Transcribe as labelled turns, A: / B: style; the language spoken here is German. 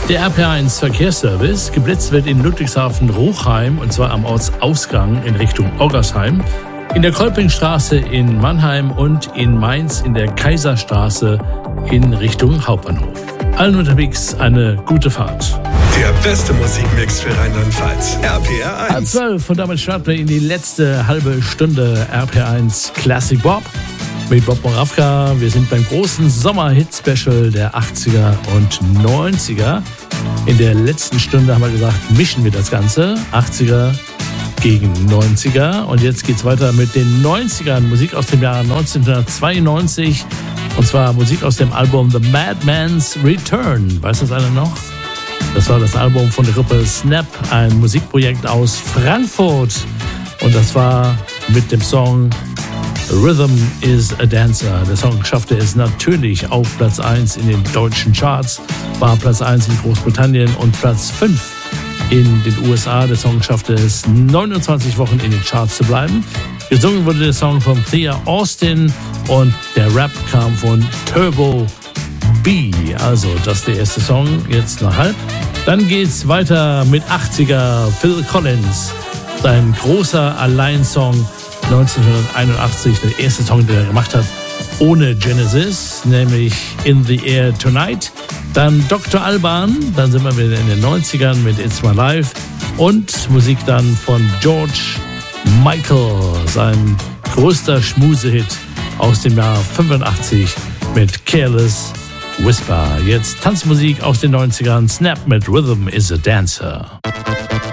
A: Der RPR1 Verkehrsservice. Geblitzt wird in Ludwigshafen-Ruchheim und zwar am Ortsausgang in Richtung Oggersheim, in der Kolpingstraße in Mannheim und in Mainz in der Kaiserstraße in Richtung Hauptbahnhof. Allen unterwegs eine gute Fahrt.
B: Der beste Musikmix für Rheinland-Pfalz. RPR1.
A: 12 und damit starten wir in die letzte halbe Stunde RPR1 Classic Bob mit Bob Moravka. Wir sind beim großen Sommer-Hit-Special der 80er und 90er. In der letzten Stunde haben wir gesagt, mischen wir das Ganze. 80er gegen 90er. Und jetzt geht's weiter mit den 90ern. Musik aus dem Jahr 1992. Und zwar Musik aus dem Album The Madman's Return. Weiß das einer noch? Das war das Album von der Gruppe Snap, ein Musikprojekt aus Frankfurt. Und das war mit dem Song Rhythm is a Dancer. Der Song schaffte es natürlich auf Platz 1 in den deutschen Charts, war Platz 1 in Großbritannien und Platz 5 in den USA. Der Song schaffte es 29 Wochen in den Charts zu bleiben. Gesungen wurde der Song von Thea Austin und der Rap kam von Turbo B. Also das ist der erste Song, jetzt nach halb. Dann geht's weiter mit 80er Phil Collins. Sein großer Alleinsong 1981, der erste Song, den er gemacht hat, ohne Genesis, nämlich In the Air Tonight. Dann Dr. Alban, dann sind wir wieder in den 90ern mit It's My Life und Musik dann von George Michael, sein größter Schmusehit aus dem Jahr 85 mit Careless Whisper. Jetzt Tanzmusik aus den 90ern, Snap mit Rhythm is a Dancer.